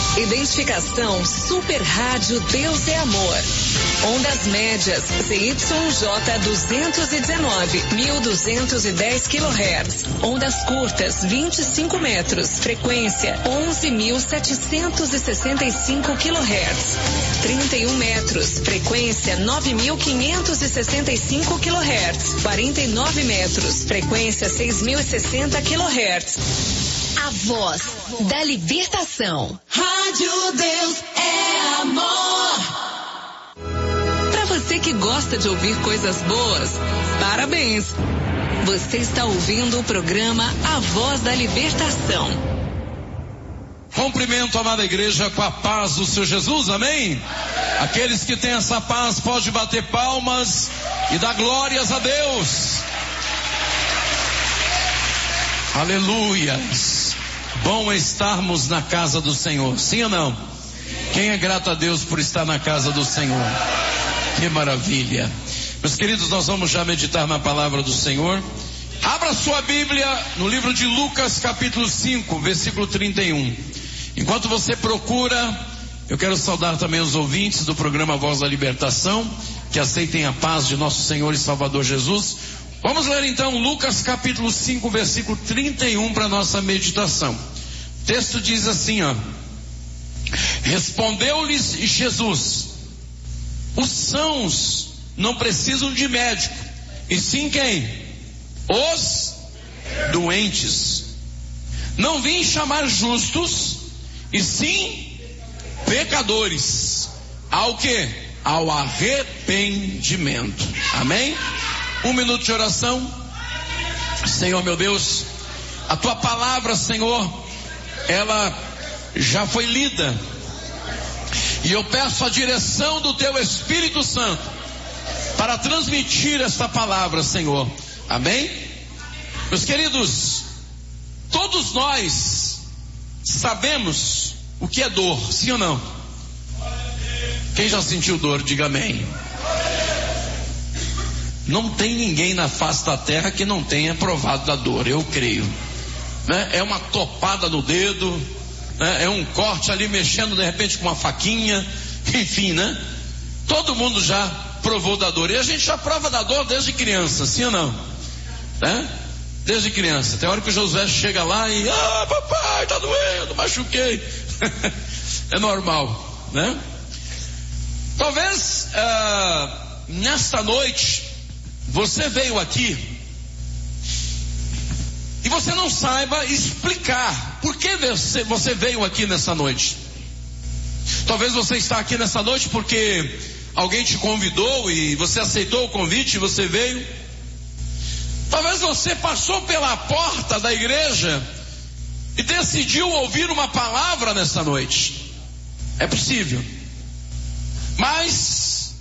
Identificação Super Rádio Deus é Amor. Ondas médias ZYJ 219, 1210 kHz. Ondas curtas 25 metros. Frequência 11.765 kHz. 31 metros. Frequência 9.565 kHz. 49 metros. Frequência 6.060 kHz. A voz da libertação. Rádio Deus é Amor. Para você que gosta de ouvir coisas boas, parabéns. Você está ouvindo o programa A Voz da Libertação. Cumprimento, amada igreja, com a paz do Senhor Jesus, amém? Aqueles que têm essa paz podem bater palmas e dar glórias a Deus. Aleluias. Bom é estarmos na casa do Senhor, sim ou não? Quem é grato a Deus por estar na casa do Senhor? Que maravilha. Meus queridos, nós vamos já meditar na palavra do Senhor. Abra sua Bíblia no livro de Lucas, capítulo 5, versículo 31. Enquanto você procura, eu quero saudar também os ouvintes do programa Voz da Libertação, que aceitem a paz de nosso Senhor e Salvador Jesus. Vamos ler então Lucas capítulo 5, versículo 31 para nossa meditação. O texto diz assim, ó: respondeu-lhes Jesus: os sãos não precisam de médico, e sim quem? Os doentes. Não vim chamar justos, e sim pecadores. Ao quê? Ao arrependimento. Amém? 1 minuto de oração. Senhor meu Deus, a tua palavra, Senhor, ela já foi lida, e eu peço a direção do teu Espírito Santo para transmitir esta palavra, Senhor. Amém? Meus queridos, todos nós sabemos o que é dor, sim ou não? Quem já sentiu dor, diga amém. Não tem ninguém na face da terra que não tenha provado da dor, eu creio, né? É uma topada no dedo, né? É um corte ali mexendo de repente com uma faquinha, enfim, né? Todo mundo já provou da dor, e a gente já prova da dor desde criança, sim ou não? Né? Desde criança. Tem hora que o Josué chega lá e, papai, tá doendo, machuquei. É normal, né? Talvez nesta noite você veio aqui e você não saiba explicar por que você veio aqui nessa noite. Talvez você está aqui nessa noite porque alguém te convidou e você aceitou o convite e você veio. Talvez você passou pela porta da igreja e decidiu ouvir uma palavra nessa noite. É possível. Mas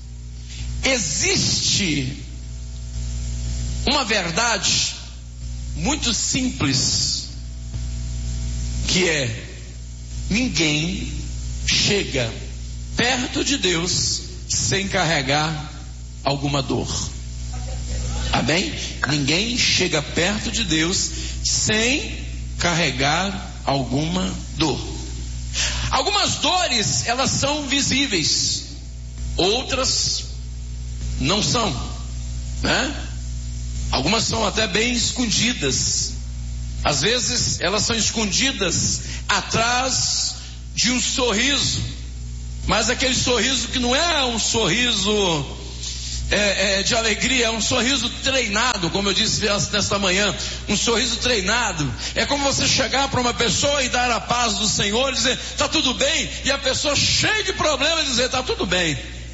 existe uma verdade muito simples, que é: ninguém chega perto de Deus sem carregar alguma dor. Amém? Ninguém chega perto de Deus sem carregar alguma dor. Algumas dores, elas são visíveis, outras não são, né? Algumas são até bem escondidas. Às vezes elas são escondidas atrás de um sorriso, mas aquele sorriso que não é um sorriso de alegria, é um sorriso treinado, como eu disse nesta manhã, um sorriso treinado. É como você chegar para uma pessoa e dar a paz do Senhor, dizer, tá tudo bem, e a pessoa cheia de problemas dizer, tá tudo bem.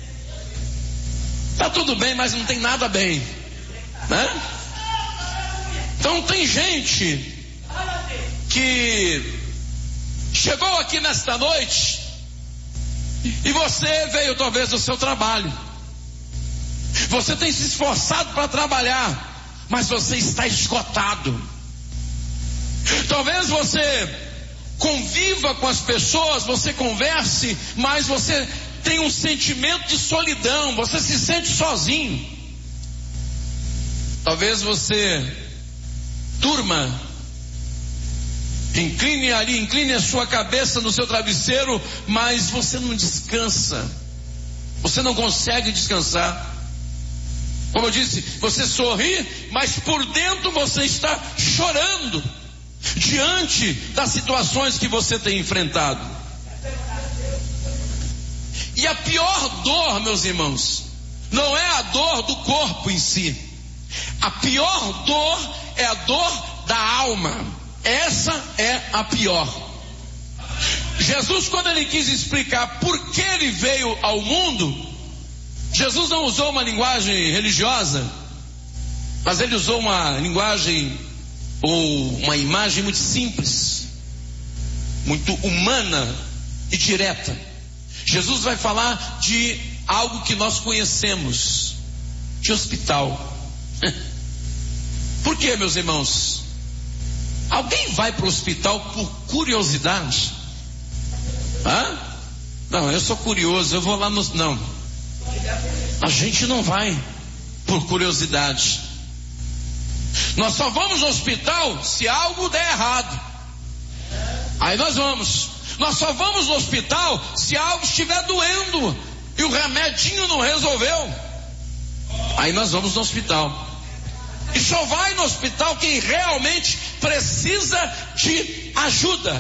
Tá tudo bem, mas não tem nada bem, né? Então tem gente que chegou aqui nesta noite e você veio talvez do seu trabalho. Você tem se esforçado para trabalhar, mas você está esgotado. Talvez você conviva com as pessoas, você converse, mas você tem um sentimento de solidão, você se sente sozinho. Talvez você durma Incline ali, incline a sua cabeça no seu travesseiro, mas você não descansa. Você não consegue descansar. Como eu disse, você sorri, mas por dentro você está chorando diante das situações que você tem enfrentado. E a pior dor, meus irmãos, não é a dor do corpo em si. A pior dor é a dor da alma. Essa é a pior. Jesus, quando ele quis explicar por que ele veio ao mundo, Jesus não usou uma linguagem religiosa, mas ele usou uma linguagem ou uma imagem muito simples, muito humana e direta. Jesus vai falar de algo que nós conhecemos, de hospital. Por quê, meus irmãos? Alguém vai para o hospital por curiosidade? Hã? Não, eu sou curioso, eu vou lá no... Não. A gente não vai por curiosidade. Nós só vamos ao hospital se algo der errado. Aí nós vamos. Nós só vamos no hospital se algo estiver doendo e o remedinho não resolveu. Aí nós vamos no hospital. E só vai no hospital quem realmente precisa de ajuda.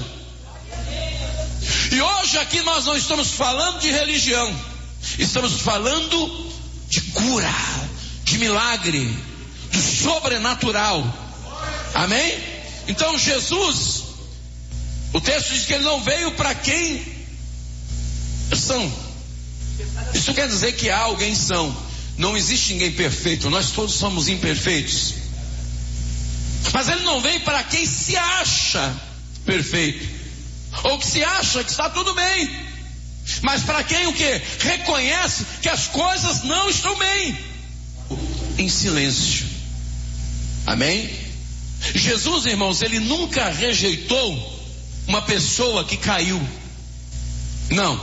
E hoje aqui nós não estamos falando de religião. Estamos falando de cura, de milagre, do sobrenatural. Amém? Então Jesus, o texto diz que ele não veio para quem são. Isso quer dizer que há alguém são. Não existe ninguém perfeito, nós todos somos imperfeitos. Mas ele não veio para quem se acha perfeito, ou que se acha que está tudo bem. Mas para quem o que? Reconhece que as coisas não estão bem, em silêncio. Amém? Jesus, irmãos, ele nunca rejeitou uma pessoa que caiu. Não.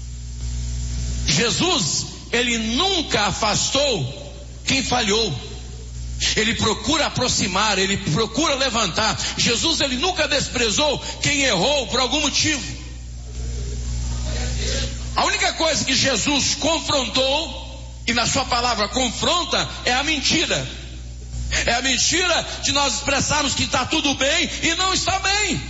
Jesus, ele nunca afastou quem falhou. Ele procura aproximar, ele procura levantar. Jesus, ele nunca desprezou quem errou por algum motivo. A única coisa que Jesus confrontou, e na sua palavra confronta, é a mentira. É a mentira de nós expressarmos que está tudo bem e não está bem.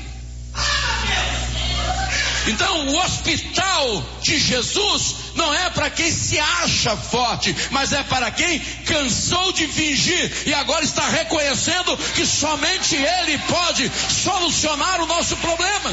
Então o hospital de Jesus não é para quem se acha forte, mas é para quem cansou de fingir e agora está reconhecendo que somente Ele pode solucionar o nosso problema.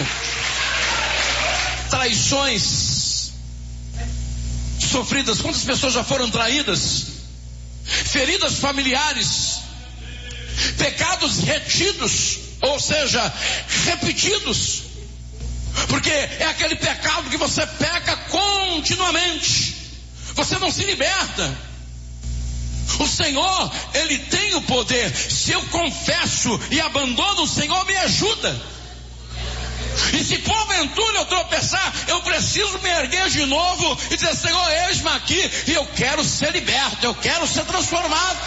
Traições sofridas, quantas pessoas já foram traídas? Feridas familiares, pecados retidos, ou seja, repetidos, porque é aquele pecado que você peca continuamente, você não se liberta. O Senhor, Ele tem o poder. Se eu confesso e abandono, o Senhor me ajuda. E se porventura eu tropeçar, eu preciso me erguer de novo e dizer: Senhor, eis-me aqui e eu quero ser liberto, eu quero ser transformado.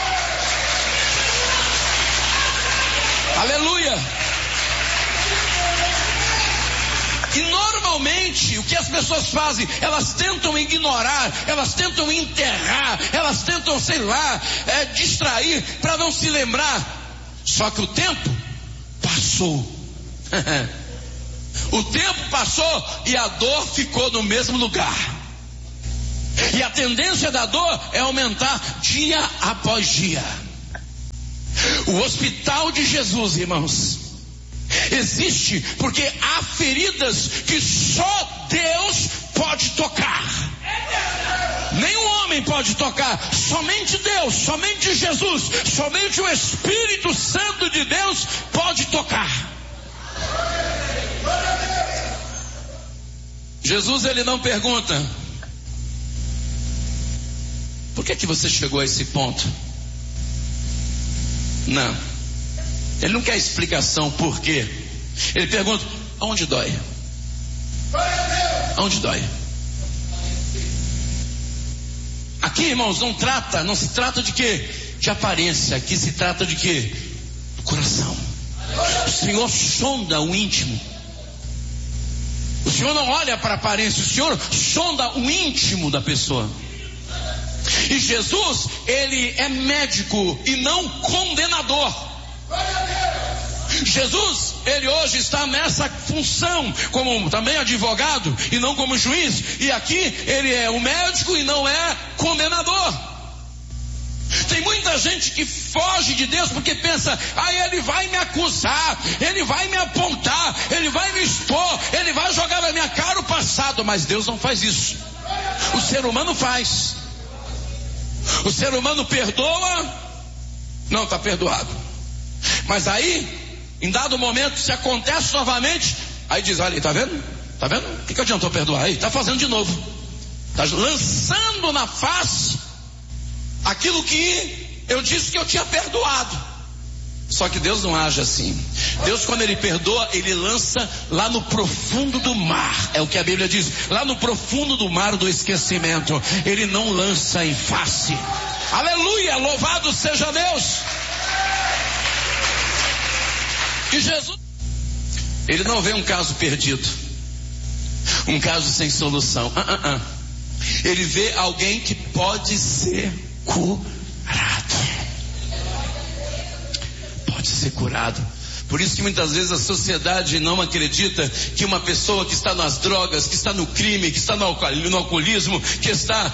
Aleluia. E normalmente o que as pessoas fazem? Elas tentam ignorar, elas tentam enterrar, elas tentam, sei lá, distrair para não se lembrar. Só que o tempo passou. O tempo passou e a dor ficou no mesmo lugar. E a tendência da dor é aumentar dia após dia. O hospital de Jesus, irmãos, existe porque há feridas que só Deus pode tocar. Nenhum homem pode tocar, somente Deus, somente Jesus, somente o Espírito Santo de Deus pode tocar. Jesus, ele não pergunta: por que você chegou a esse ponto? Não. Ele não quer explicação por quê. Ele pergunta: aonde dói? Aonde dói? Aqui, irmãos, não se trata de quê? De aparência. Aqui se trata de quê? Do coração. Senhor sonda o íntimo. O Senhor não olha para a aparência, o Senhor sonda o íntimo da pessoa. E Jesus, ele é médico e não condenador. Jesus, ele hoje está nessa função como também advogado e não como juiz. E aqui ele é o médico e não é condenador. Tem muita gente que foge de Deus porque pensa: ele vai me acusar, ele vai me apontar, ele vai me expor, ele vai jogar na minha cara o passado. Mas Deus não faz isso. O ser humano faz. O ser humano perdoa, não, está perdoado. Mas aí, em dado momento, se acontece novamente, aí diz: olha, tá vendo? Tá vendo? O que adiantou perdoar? Aí, tá fazendo de novo. Tá lançando na face aquilo que eu disse que eu tinha perdoado. Só que Deus não age assim. Deus, quando ele perdoa, ele lança lá no profundo do mar. É o que a Bíblia diz, lá no profundo do mar do esquecimento. Ele não lança em face. Aleluia, louvado seja Deus. E Jesus, ele não vê um caso perdido, um caso sem solução. Ele vê alguém que pode ser curado. Pode ser curado. Por isso que muitas vezes a sociedade não acredita que uma pessoa que está nas drogas, que está no crime, que está no alcoolismo, que está